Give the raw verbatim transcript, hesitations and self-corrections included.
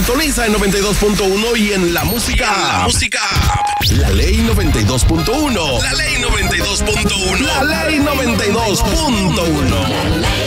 Sintoniza en noventa y dos punto uno y en la música. La música. La Ley noventa y dos punto uno. La Ley noventa y dos punto uno. La Ley noventa y dos punto uno.